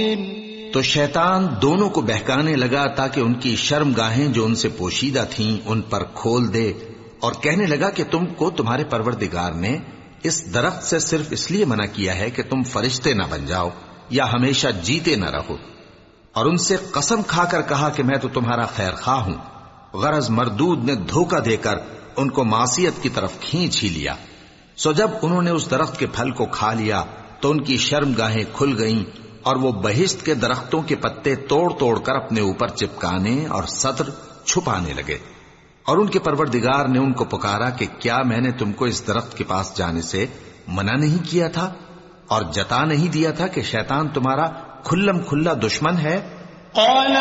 तो शैतान दोनों को बहकाने लगा ताकि उनकी शर्मगाहें जो उनसे पोशीदा थीं उन पर खोल दे, और कहने लगा कि तुमको तुम्हारे परवरदिगार ने इस दरख्त से सिर्फ इसलिए मना किया है कि तुम फरिश्ते न बन जाओ या हमेशा जीते न रहो। और उनसे कसम खाकर कहा कि मैं तो तुम्हारा खैर खा हूं। गरज मरदूद ने धोखा देकर उनको मासियत की तरफ खींच ही लिया। सो जब उन्होंने उस दरख्त के फल को खा लिया तो उनकी शर्मगाहें खुल गईं और वो बहिश्त के दरख्तों के पत्ते तोड़ तोड़ कर अपने ऊपर चिपकाने और सत्र छुपाने लगे। और उनके परवरदिगार ने उनको पुकारा कि क्या मैंने तुमको इस दरख्त के पास जाने से मना नहीं किया था और जता नहीं दिया था कि शैतान तुम्हारा खुल्लम खुल्ला दुश्मन है?